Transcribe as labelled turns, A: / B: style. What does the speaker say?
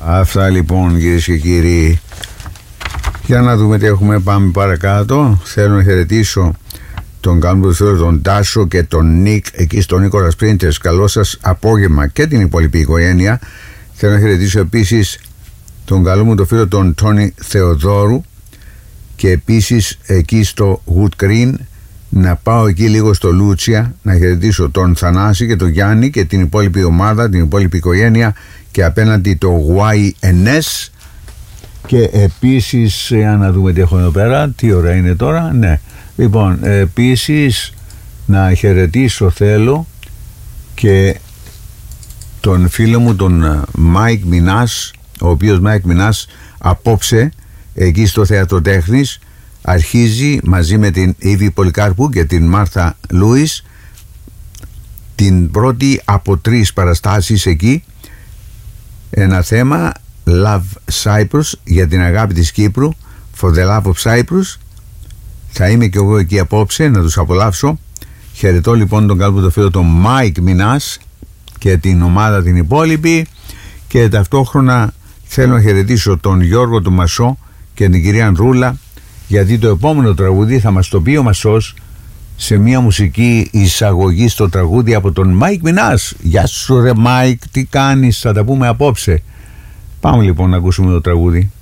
A: Αυτά λοιπόν, κυρίες και κύριοι. Για να δούμε τι έχουμε, πάμε παρακάτω. Θέλω να χαιρετήσω τον καλό φίλο τον Τάσο και τον Νίκ εκεί στο Νίκολας Πρίντερς. Καλό σας απόγευμα και την υπόλοιπη οικογένεια. Θέλω να χαιρετήσω επίσης τον καλό μου το φίλο τον Τόνι Θεοδόρου και επίσης εκεί στο Wood Green. Να πάω εκεί λίγο στο Λούτσια να χαιρετήσω τον Θανάση και τον Γιάννη και την υπόλοιπη ομάδα, την υπόλοιπη οικογένεια, και απέναντι το YNS. Και επίσης, να δούμε τι έχω εδώ πέρα, τι ώρα είναι τώρα, ναι. Λοιπόν, επίσης να χαιρετήσω θέλω και τον φίλο μου τον Μάικ Μινάς, ο οποίος Μάικ Μινάς απόψε εκεί στο Θέατρο Τέχνης αρχίζει μαζί με την Ήβη Πολυκάρπου και την Μάρθα Λούις την πρώτη από 3 παραστάσεις εκεί, ένα θέμα Love Cyprus, για την αγάπη της Κύπρου, For the Love of Cyprus. Θα είμαι και εγώ εκεί απόψε να τους απολαύσω. Χαιρετώ λοιπόν τον καλό το φίλο τον Μάικ Μινάς και την ομάδα την υπόλοιπη, και ταυτόχρονα θέλω να χαιρετήσω τον Γιώργο του Μασό και την κυρία Ανδρούλα, γιατί το επόμενο τραγούδι θα μας το πει ο Μασός σε μια μουσική εισαγωγή στο τραγούδι από τον Μάικ Μινάς. Γεια σου ρε Μάικ, τι κάνεις, θα τα πούμε απόψε. Πάμε λοιπόν να ακούσουμε το τραγούδι.